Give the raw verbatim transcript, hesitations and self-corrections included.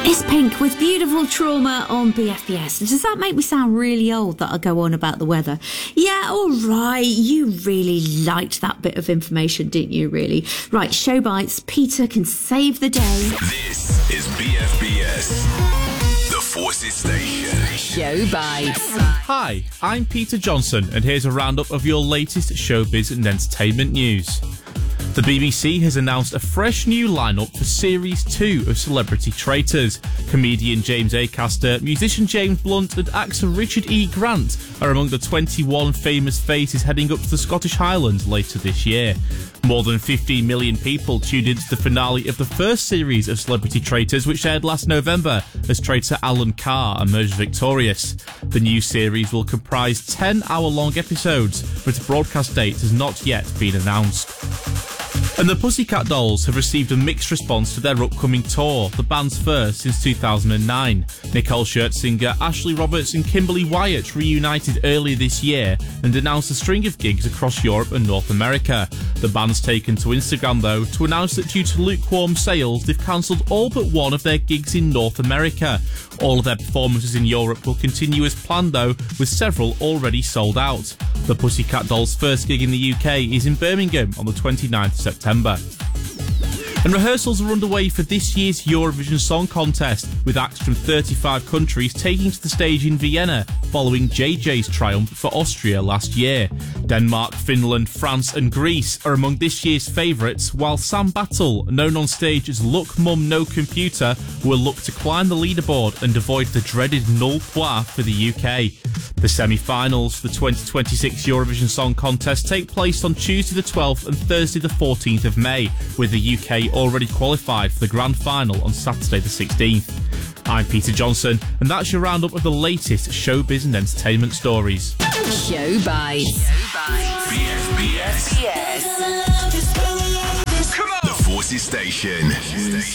It's Pink with Beautiful Trauma on B F B S. Does that make me sound really old that I go on about the weather? Yeah, all right. You really liked that bit of information, didn't you, really? Right, show bites. Peter can save the day. This is B F B S, the Forces Station. Show bites. Hi, I'm Peter Johnson, and here's a roundup of your latest showbiz and entertainment news. The B B C has announced a fresh new lineup for Series two of Celebrity Traitors. Comedian James Acaster, musician James Blunt and actor Richard E. Grant are among the twenty-one famous faces heading up to the Scottish Highlands later this year. More than fifteen million people tuned into the finale of the first series of Celebrity Traitors, which aired last November, as traitor Alan Carr emerged victorious. The new series will comprise ten hour-long episodes, but a broadcast date has not yet been announced. And the Pussycat Dolls have received a mixed response to their upcoming tour, the band's first since two thousand nine. Nicole Scherzinger, Ashley Roberts and Kimberly Wyatt reunited earlier this year and announced a string of gigs across Europe and North America. The band's taken to Instagram, though, to announce that due to lukewarm sales, they've cancelled all but one of their gigs in North America. All of their performances in Europe will continue as planned, though, with several already sold out. The Pussycat Dolls' first gig in the U K is in Birmingham on the twenty-ninth of September. And rehearsals are underway for this year's Eurovision Song Contest, with acts from thirty-five countries taking to the stage in Vienna following J J's triumph for Austria last year. Denmark, Finland, France and Greece are among this year's favourites, while Sam Battle, known on stage as Look Mum No Computer, will look to climb the leaderboard and avoid the dreaded nul point for the U K. The semi-finals for the twenty twenty-six Eurovision Song Contest take place on Tuesday the twelfth and Thursday the fourteenth of May, with the U K already qualified for the grand final on Saturday the sixteenth. I'm Peter Johnson, and that's your roundup of the latest showbiz and entertainment stories. Show bites. B F B S, B F B S. the Forces Station.